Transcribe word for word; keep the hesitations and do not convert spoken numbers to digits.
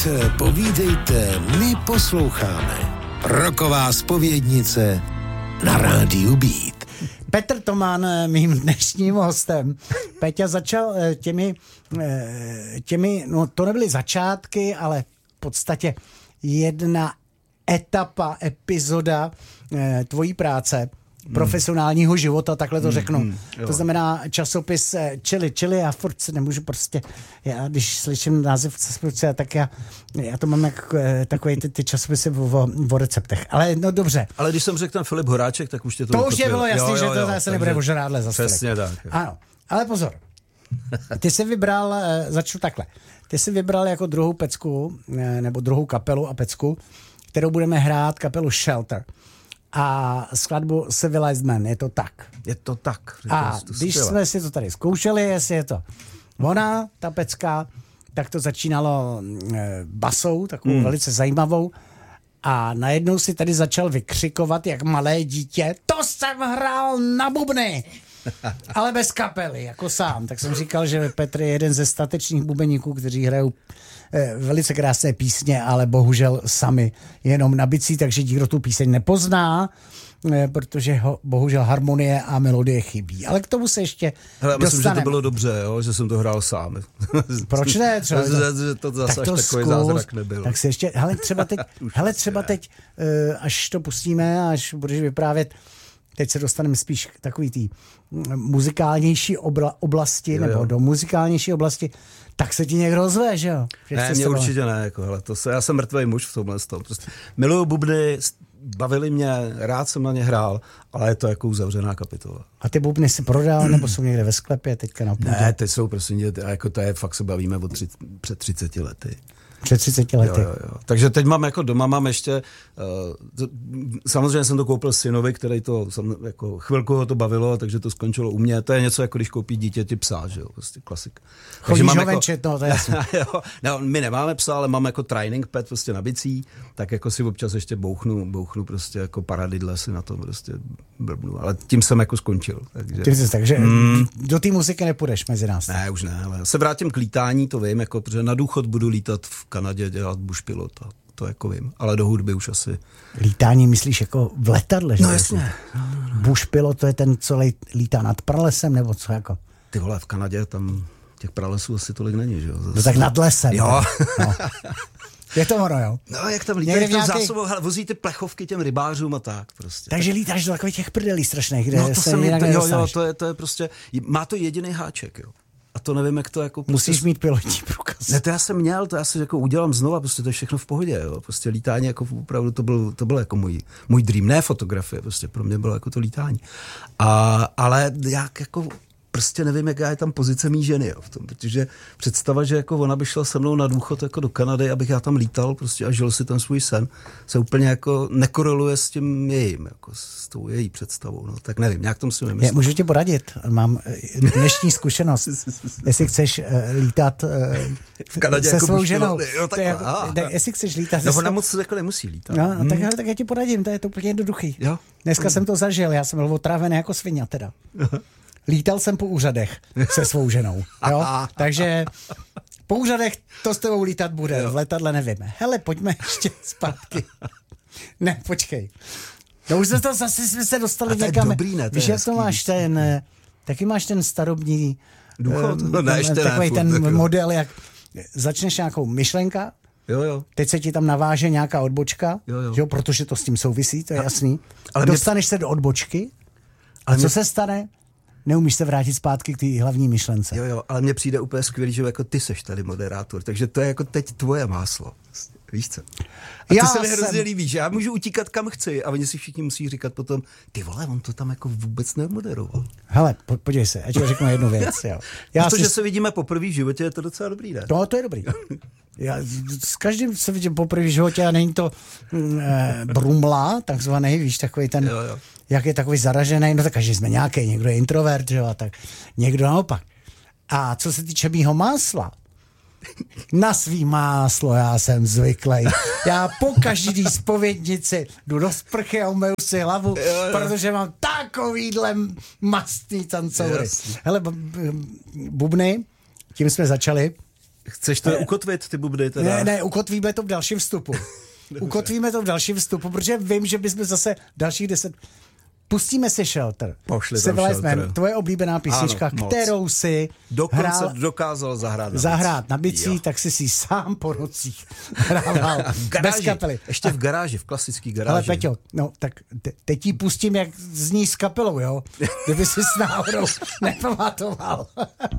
povídejte, my posloucháme. Roková zpovědnice na rádiu Beat. Petr Tomán, mým dnešním hostem. Peťa začal těmi, těmi, no to nebyly začátky, ale v podstatě jedna etapa, epizoda tvojí práce, profesionálního života, takhle to řeknu. Mm, mm, to znamená časopis Chili, Chili, já furt se nemůžu prostě, já když slyším název časopisu, tak já, já to mám jako takový ty, ty časopisy o, o receptech. Ale no dobře. Ale když jsem řekl ten Filip Horáček, tak už tě to To už je bylo jasný, jo, že jo, to jo, zase nebude o žrádle za stolek. Přesně tak. Jo. Ano, ale pozor. Ty jsi vybral, začnu takhle, ty jsi vybral jako druhou pecku, nebo druhou kapelu a pecku, kterou budeme hrát, kapelu Shelter. A skladbu Civilized Man, je to tak. Je to tak. A to když jsme si to tady zkoušeli, jestli je to ona, ta pecka, tak to začínalo e, basou, takovou hmm. velice zajímavou. A najednou si tady začal vykřikovat, jak malé dítě, to jsem hrál na bubny, ale bez kapely, jako sám. Tak jsem říkal, že Petr je jeden ze statečných bubeníků, kteří hrajou velice krásné písně, ale bohužel sami jenom na bicí, takže nikdo tu píseň nepozná, protože ho bohužel harmonie a melodie chybí. Ale k tomu se ještě Hele, dostaneme. Myslím, že to bylo dobře, jo? Že jsem to hrál sám. Proč ne? Třeba to, že to zase tak to až takový zkus, zázrak nebyl. Tak si ještě, hele třeba teď, hele třeba teď až to pustíme, až budeš vyprávět, teď se dostaneme spíš k takový tý muzikálnější obla, oblasti, jo, jo. nebo do muzikálnější oblasti, tak se ti někdo ozve, že jo? Že ne, mě určitě ne, jako, hele, to se, já jsem mrtvej muž v tomhle stavu. Prostě miluju bubny, bavili mě, rád jsem na ně hrál, ale je to jako uzavřená kapitola. A ty bubny si prodal, nebo jsou někde ve sklepě teďka na půdě? Ne, ty jsou prostě, jako to je, fakt se bavíme o tři, před třiceti lety. Před třiceti lety. Jo, jo, jo. Takže teď mám jako doma, mám ještě, uh, samozřejmě jsem to koupil synovi, který to, jako chvilku ho to bavilo, takže to skončilo u mě. To je něco, jako když koupí dítěti psa, že jo, prostě klasik. Chodíš ho venčit, no, to je jasný. No, my nemáme psa, ale mám jako training pet prostě na bicí, tak jako si občas ještě bouchnu, bouchnu prostě jako paradidle si na tom prostě blbnu, ale tím jsem jako skončil. Takže, tím jsi, takže mm, do té muziky nepůjdeš mezi nás. Ne, už ne, ale se vrátím k lítání, to vím, jako, protože na důchod budu lítat v Kanadě, dělat bušpilot a to jako vím, ale do hudby už asi. Lítání myslíš jako v letadle, že? No jasně. Bušpilot, to je ten, co lítá nad pralesem, nebo co jako? Ty vole, v Kanadě tam těch pralesů asi tolik není, že jo? No tak nad lesem. Jo. No. Je to ono, jo? No, jak tam lítají v tom nějaký... zásobou, vozí ty plechovky těm rybářům a tak prostě. Takže tak... lítáš do takových těch prdelí strašných, kde no, to se jsem, jinak to, jo, jo, to je, to je prostě, má to jediný háček, jo. A to nevím, jak to jako... Musíš prostě... mít pilotní průkaz. Ne, to já jsem měl, to já si jako udělám znova, prostě to je všechno v pohodě, jo. Prostě lítání jako opravdu, to byl, to byl jako můj, můj dream, ne fotografie, prostě pro mě bylo jako to lítání. A, ale jak jako... Prostě nevím, jaká je tam pozice mý ženy, jo, v tom, protože představa, že jako ona by šla se mnou na důchod jako do Kanady, abych já tam lítal prostě a žil si ten svůj sen, se úplně jako nekoreluje s tím jejím, jako s tou její představou, no, tak nevím, nějak tom si nemyslím. Můžu ti poradit, mám dnešní zkušenost, jestli chceš uh, lítat uh, v Kanadě se jako svou ženou, jo, tak, jako, aha, ne, jestli chceš lítat. No ona moc jako nemusí lítat. No, hmm. tak, tak já ti poradím, to je to úplně jednoduchý. Jo? Dneska hmm. jsem to zažil, já jsem byl otrávený jako svině teda. Lítal jsem po úřadech se svou ženou, jo? Takže po úřadech to s tebou lítat bude, jo. V letadle nevíme. Hele, pojďme ještě zpátky. Ne, počkej. No už se to zase jsme se dostali někam. Dobrý, ne, víš, jak to máš ten, taky máš ten starobní důchod, no, ne, ten, takový ten furt, model, jak začneš nějakou myšlenka, jo, jo. Teď se ti tam naváže nějaká odbočka, jo, jo. Že jo, protože to s tím souvisí, to je jasný. Ale dostaneš mě... se do odbočky, a co mě... se stane? Neumíš se vrátit zpátky k té hlavní myšlence. Jo, jo, ale mně přijde úplně skvělý, že jako ty seš tady moderátor, takže to je jako teď tvoje máslo. Víš co? A já to se mi hrozně jsem... líbí, že já můžu utíkat kam chci a oni si všichni musí říkat potom, ty vole, on to tam jako vůbec nemoderoval. Hele, po, podívej se, já ti řeknu jednu věc. Jo. Já Protože si... se vidíme poprvé v životě, je to docela dobrý, ne? No, to je dobrý. Já s každým se vidím poprvé v životě a není to e, brumla, takzvaný, víš, takový ten, jo, jo. jak je takový zaražený, no tak každý jsme nějaký, někdo je introvert, že jo, a tak někdo naopak. A co se týče mýho másla, na svý máslo já jsem zvyklý. Já po každý zpovědnici jdu do sprchy a umyju si hlavu, jo, jo. Protože mám takovýhle mastný tancoury. Hele, bubny, tím jsme začali. Chceš to ukotvit, ty bubny teda? Ne, ne, ukotvíme to v dalším vstupu. Ukotvíme to v dalším vstupu, protože vím, že bychom zase dalších deset... Pustíme si Shelter. Pošli tam Shelter. Tvoje oblíbená písnička, ano, kterou si dokonce hrál, dokázal zahrát na zahrát na bicí, tak si si sám po nocích hrával bez kapely. Ještě v garáži, v klasický garáži. Ale Peťo, no tak te, teď ti pustím, jak zní s kapelou, jo? Kdyby si s náhodou nepamatoval.